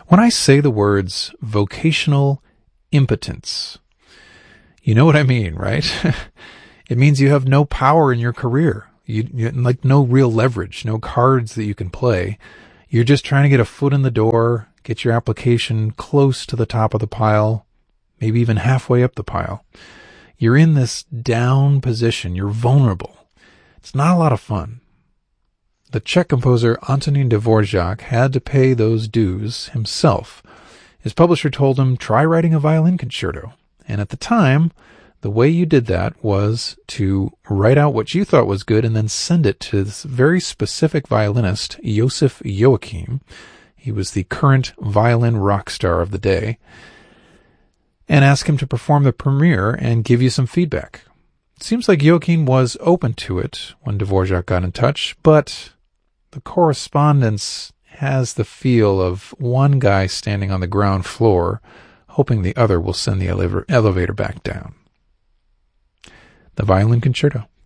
When I say the words vocational impotence, you know what I mean, right? It means you have no power in your career. You like no real leverage, no cards that you can play. You're just trying to get a foot in the door, get your application close to the top of the pile, maybe even halfway up the pile. You're in this down position. You're vulnerable. It's not a lot of fun. The Czech composer Antonín Dvořák had to pay those dues himself. His publisher told him, try writing a violin concerto. And at the time, the way you did that was to write out what you thought was good and then send it to this very specific violinist, Josef Joachim. He was the current violin rock star of the day. And ask him to perform the premiere and give you some feedback. It seems like Joachim was open to it when Dvořák got in touch, but the correspondence has the feel of one guy standing on the ground floor, hoping the other will send the elevator back down. The Violin Concerto.